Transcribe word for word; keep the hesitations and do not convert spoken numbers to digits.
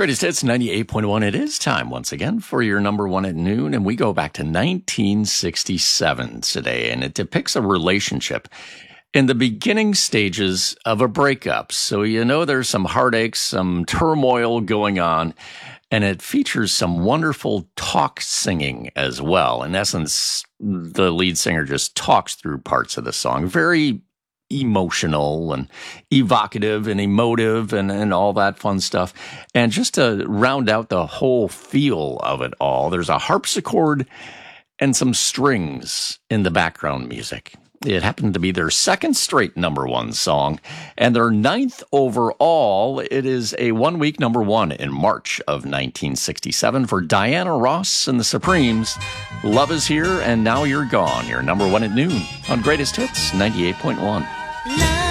Greatest Hits ninety-eight point one. It is time once again for your number one at noon, and we go back to nineteen sixty-seven today, and it depicts a relationship in the beginning stages of a breakup. So you know there's some heartaches, some turmoil going on, and it features some wonderful talk singing as well. In essence, the lead singer just talks through parts of the song. Very emotional and evocative and emotive and, and all that fun stuff. And just to round out the whole feel of it all, there's a harpsichord and some strings in the background music. It happened to be their second straight number one song and their ninth overall. It is a one-week number one in March of nineteen sixty-seven for Diana Ross and the Supremes. Love Is Here and Now You're Gone, your number one at noon on Greatest Hits ninety-eight point one.